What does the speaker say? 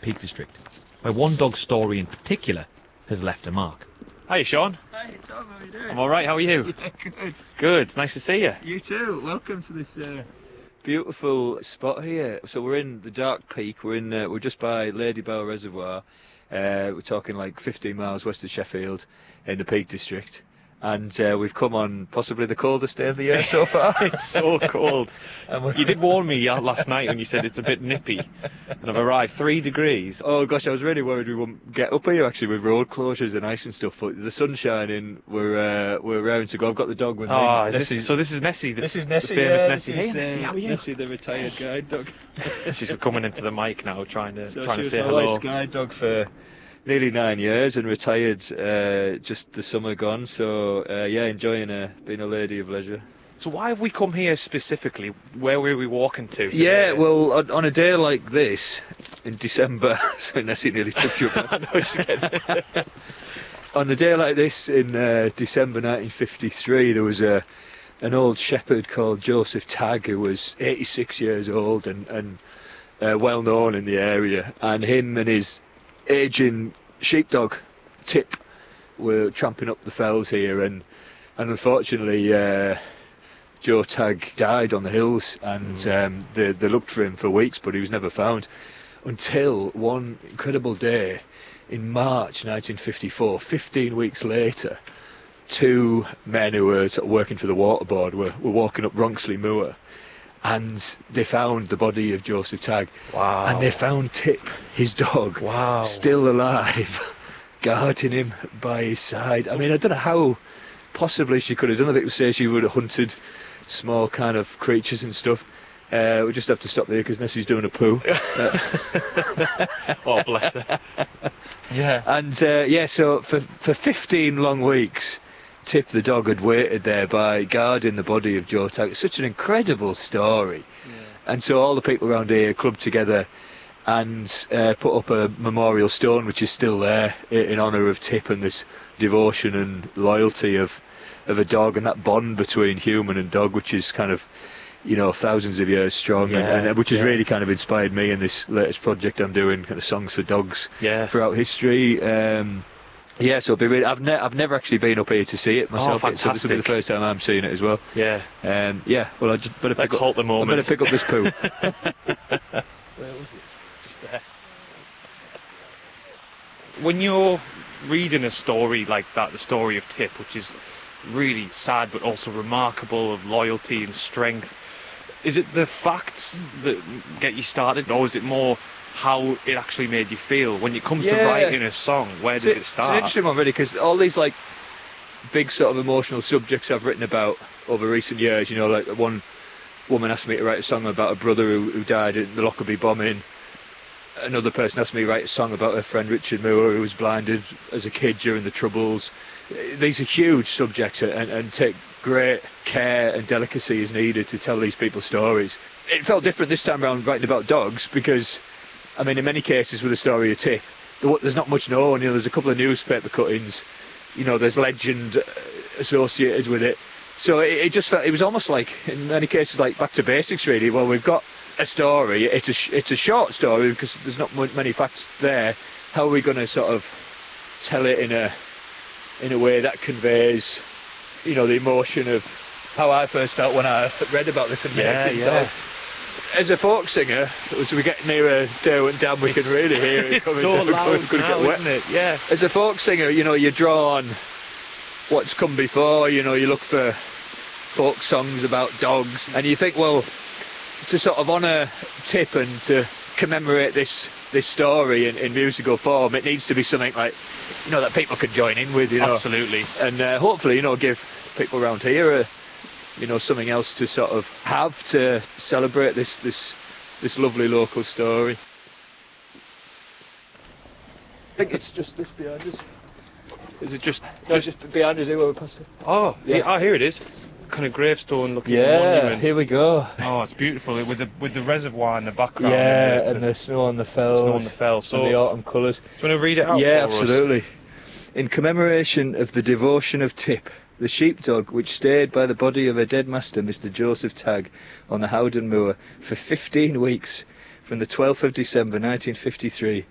Peak District, where one dog's story in particular has left a mark. Hiya, Sean. Hi, Tom, how are you doing? I'm alright, how are you? Yeah, good. Good, nice to see you. You too. Welcome to this beautiful spot here. So we're in the Dark Peak. We're just by Lady Bower Reservoir. We're talking like 15 miles west of Sheffield in the Peak District. And we've come on possibly the coldest day of the year so far. It's so cold. You did warn me last night when you said it's a bit nippy. And I've arrived 3 degrees. Oh gosh, I was really worried we wouldn't get up here actually with road closures and ice and stuff. But the sun's shining. We're raring to go. I've got the dog with me. So this is Nessie. This is Nessie. The famous yeah, Nessie. This is, Nessie, how are you? Nessie, the retired guide dog. She's coming into the mic now, trying to she say was my hello. wife's guide dog for nearly 9 years and retired just the summer gone. So yeah, enjoying being a lady of leisure. So why have we come here specifically? Where were we walking to today? Yeah, well, on a day like this in December, so Nessie nearly took you up. On a day like this in December 1953, there was an old shepherd called Joseph Tagg who was 86 years old and well known in the area, and him and his aging sheepdog Tip were tramping up the fells here, and unfortunately Joe Tagg died on the hills, and they looked for him for weeks, but he was never found until one incredible day in March 1954. 15 weeks later, 2 men who were sort of working for the water board were walking up Ronksley Moor, and they found the body of Joseph Tagg. Wow. And they found Tip, his dog, wow, still alive, guarding him by his side. I mean, I don't know how possibly she could have done it. People say she would have hunted small kind of creatures and stuff. We just have to stop there because Nessie's doing a poo. Oh, bless her. Yeah. And yeah, so for 15 long weeks, Tip the dog had waited there by guarding the body of Joe Tagg. It's such an incredible story. Yeah. And so all the people around here clubbed together and put up a memorial stone which is still there in honour of Tip and this devotion and loyalty of a dog, and that bond between human and dog, which is kind of, you know, thousands of years strong, and which has really kind of inspired me in this latest project I'm doing, kind of songs for dogs throughout history. Yeah, so it'll be really, I've never actually been up here to see it myself. Oh, fantastic. So this will be the first time I'm seeing it as well. Yeah. Yeah, well, I just better Let's halt the moment. I better pick up this poo. Where was it? Just there. When you're reading a story like that, the story of Tip, which is really sad but also remarkable, of loyalty and strength, is it the facts that get you started, or is it more how it actually made you feel when it comes to writing a song? Where does it start? It's an interesting one, really, because all these like big sort of emotional subjects I've written about over recent years, you know, like one woman asked me to write a song about a brother who died in the Lockerbie bombing. Another person asked me to write a song about her friend Richard Moore, who was blinded as a kid during the Troubles. These are huge subjects and take great care and delicacy is needed to tell these people's stories. It felt different this time around writing about dogs because, I mean, in many cases with the story of Tip, there's not much known. You know, there's a couple of newspaper cuttings. You know, there's legend associated with it. So it just felt, it was almost like, in many cases, like back to basics, really. Well, we've got a story. It's a short story because there's not many facts there. How are we going to sort of tell it in a way that conveys, you know, the emotion of how I first felt when I read about this amazing dog. As a folk singer, as we get nearer Derwent Dam, we can really hear it coming. It's so loud now, isn't it? Yeah. As a folk singer, you know, you draw on what's come before. You know, you look for folk songs about dogs, and you think, well, to sort of honour Tip and to commemorate this story in musical form, it needs to be something like, you know, that people can join in with, you know. Absolutely. And hopefully, you know, give people around here you know, something else to sort of have to celebrate this lovely local story. I think it's just this behind us. Is it just behind us here where we're passing? Oh, yeah. Here it is. Kind of gravestone looking monument. Here we go. Oh, it's beautiful with the reservoir in the background. Yeah, and the snow on the fells. Snow on the fells. So and the autumn colours. Do you want to read it out? Yeah, for absolutely. Us? In commemoration of the devotion of Tip, the sheepdog which stayed by the body of her dead master, Mr. Joseph Tagg, on the Howden Moor for 15 weeks, from the 12th of December 1953